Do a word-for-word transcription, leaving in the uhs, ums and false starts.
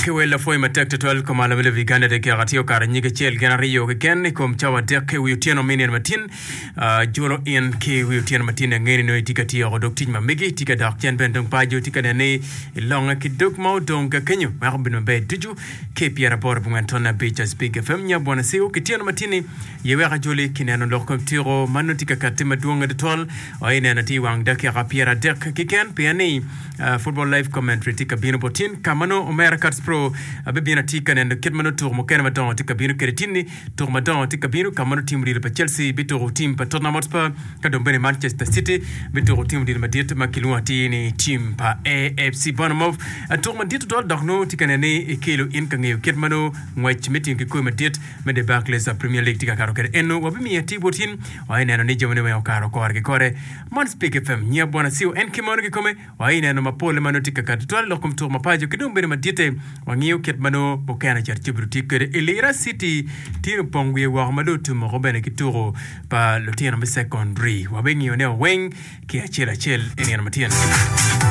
wela foi matek total ko mala vile viganda de karatio karanyi ke chel ganario ke ken ko mchawa de ke wiutiano minen matin jolo in ke wiutiano matin ngeni no tikati o doktin mamigi tika dak chen ben dong pajo tika ne longa ki dok mo dong ke kenyu ma bin be duju ke piera bor bungan tona beaches big fm nya bona seo ke tiano matini yewe ga joli kinano lokko tiro manu tika katima duonga de tol o ina na ti wang de ke piera de ke ken piani football live commentary tika bino botin kamano America Pro abibina tika nendo kitmano tour mo kenama don tika bino keretini tour madon tika bino kamano team leader pa Chelsea bito team pa Tottenham Hotspur kadon bene Manchester City bito team leader madit makilwa tini team pa A F C Bournemouth tour madit dol dokno tika nene kilo in kange kitmano ngwach meeting ko madit mede Barclays Premier League tika karo kere eno wabimi ya tibotin wa ina no nejamone wa karo ko arge kore mon speak F M nya bona siu en kimono ke kome wa ina no mapole mano tika kadotwal lokum tour mapajo kidum bene madite wangio ketmano bokana chartibruti kere Elira City tino pongwe wa malutu mo bene kituro pa lotino secondary wabengi one weng ki achela chel eni matin